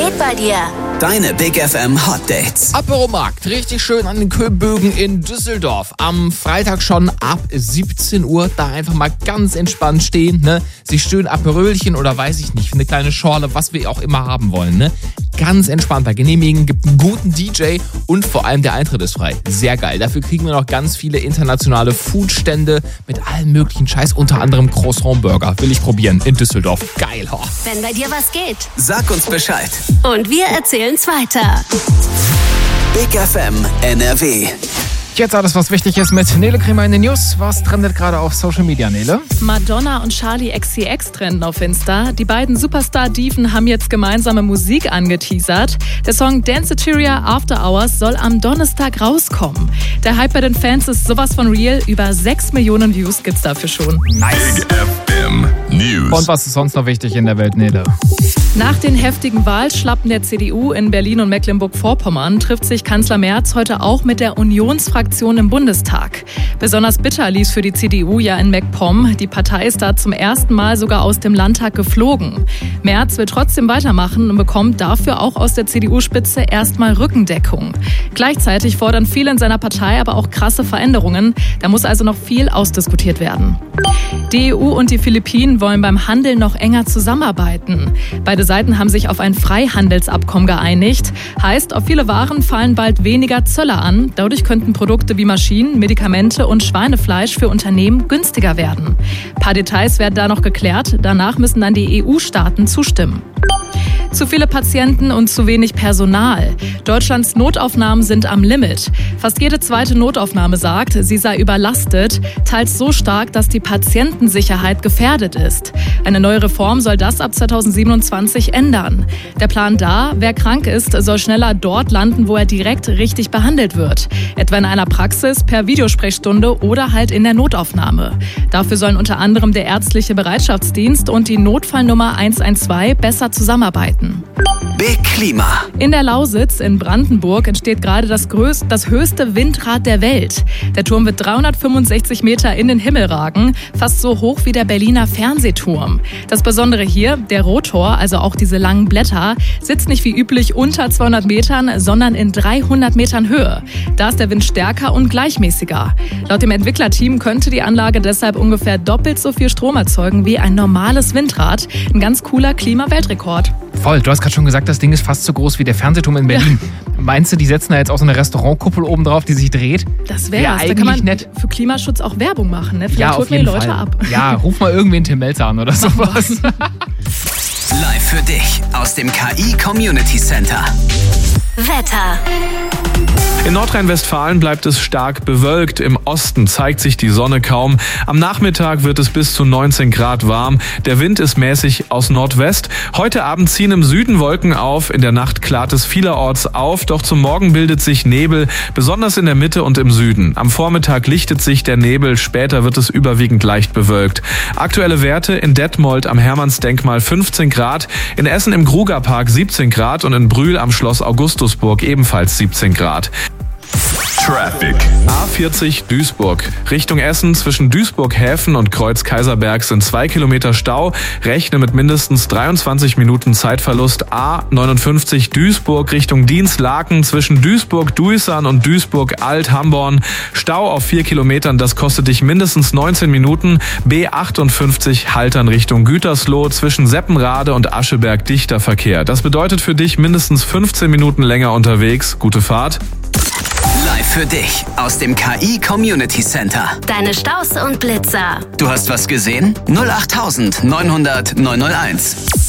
geht bei dir? Deine Big FM Hot Dates. Aperomarkt, richtig schön an den Köbögen in Düsseldorf. Am Freitag schon ab 17 Uhr, da einfach mal ganz entspannt stehen, ne? Sich schön Aperölchen oder weiß ich nicht, eine kleine Schorle, was wir auch immer haben wollen, ne? Ganz entspannt bei genehmigen, gibt einen guten DJ und vor allem der Eintritt ist frei. Sehr geil. Dafür kriegen wir noch ganz viele internationale Foodstände mit allen möglichen Scheiß, unter anderem Croissant-Burger. Will ich probieren in Düsseldorf. Geil. Oh. Wenn bei dir was geht. Sag uns Bescheid. Und wir erzählen's weiter. Big FM NRW. Jetzt alles, was wichtig ist mit Nele Kremer in den News. Was trendet gerade auf Social Media, Nele? Madonna und Charli XCX trenden auf Insta. Die beiden Superstar-Diven haben jetzt gemeinsame Musik angeteasert. Der Song Danceteria After Hours soll am Donnerstag rauskommen. Der Hype bei den Fans ist sowas von real. Über 6 Millionen Views gibt's dafür schon. Nice. Big FM News. Und was ist sonst noch wichtig in der Welt, Nele? Nach den heftigen Wahlschlappen der CDU in Berlin und Mecklenburg-Vorpommern trifft sich Kanzler Merz heute auch mit der Unionsfraktion im Bundestag. Besonders bitter lief's für die CDU ja in MacPom. Die Partei ist da zum ersten Mal sogar aus dem Landtag geflogen. Merz will trotzdem weitermachen und bekommt dafür auch aus der CDU-Spitze erstmal Rückendeckung. Gleichzeitig fordern viele in seiner Partei aber auch krasse Veränderungen. Da muss also noch viel ausdiskutiert werden. Die EU und die Philippinen wollen beim Handel noch enger zusammenarbeiten. Beide Seiten haben sich auf ein Freihandelsabkommen geeinigt. Heißt, auf viele Waren fallen bald weniger Zölle an. Dadurch könnten Produkte wie Maschinen, Medikamente und Schweinefleisch für Unternehmen günstiger werden. Ein paar Details werden da noch geklärt. Danach müssen dann die EU-Staaten zustimmen. Zu viele Patienten und zu wenig Personal. Deutschlands Notaufnahmen sind am Limit. Fast jede zweite Notaufnahme sagt, sie sei überlastet, teils so stark, dass die Patientensicherheit gefährdet ist. Eine neue Reform soll das ab 2027 ändern. Der Plan da, wer krank ist, soll schneller dort landen, wo er direkt richtig behandelt wird. Etwa in einer Praxis, per Videosprechstunde oder halt in der Notaufnahme. Dafür sollen unter anderem der ärztliche Bereitschaftsdienst und die Notfallnummer 112 besser zusammenarbeiten. Big Klima. In der Lausitz in Brandenburg entsteht gerade das höchste Windrad der Welt. Der Turm wird 365 Meter in den Himmel ragen, fast so hoch wie der Berliner Fernsehturm. Das Besondere hier, der Rotor, also auch diese langen Blätter, sitzt nicht wie üblich unter 200 Metern, sondern in 300 Metern Höhe. Da ist der Wind stärker und gleichmäßiger. Laut dem Entwicklerteam könnte die Anlage deshalb ungefähr doppelt so viel Strom erzeugen wie ein normales Windrad. Ein ganz cooler Klimaweltrekord. Voll, du hast gerade schon gesagt, das Ding ist fast so groß wie der Fernsehturm in Berlin. Ja. Meinst du, die setzen da jetzt auch so eine Restaurantkuppel oben drauf, die sich dreht? Das wäre eigentlich da kann man nett. Für Klimaschutz auch Werbung machen, ne? Vielleicht ja, holt man die Leute ab. Ja, ruf mal irgendwen Tim Melzer an oder sowas. Live für dich aus dem KI Community Center. Wetter. In Nordrhein-Westfalen bleibt es stark bewölkt. Im Osten zeigt sich die Sonne kaum. Am Nachmittag wird es bis zu 19 Grad warm. Der Wind ist mäßig aus Nordwest. Heute Abend ziehen im Süden Wolken auf. In der Nacht klart es vielerorts auf. Doch zum Morgen bildet sich Nebel, besonders in der Mitte und im Süden. Am Vormittag lichtet sich der Nebel. Später wird es überwiegend leicht bewölkt. Aktuelle Werte in Detmold am Hermannsdenkmal 15 Grad. In Essen im Grugerpark 17 Grad und in Brühl am Schloss Augustusburg ebenfalls 17 Grad. Traffic. A40 Duisburg. Richtung Essen zwischen Duisburg-Häfen und Kreuz-Kaiserberg sind 2 Kilometer Stau. Rechne mit mindestens 23 Minuten Zeitverlust. A59 Duisburg Richtung Dienstlaken zwischen Duisburg-Duisern und Duisburg-Alt-Hamborn. Stau auf 4 Kilometern, das kostet dich mindestens 19 Minuten. B58 Haltern Richtung Gütersloh zwischen Seppenrade und Ascheberg dichter Verkehr. Das bedeutet für dich mindestens 15 Minuten länger unterwegs. Gute Fahrt. Live für dich aus dem KI Community Center. Deine Staus und Blitzer. Du hast was gesehen? 08900 901.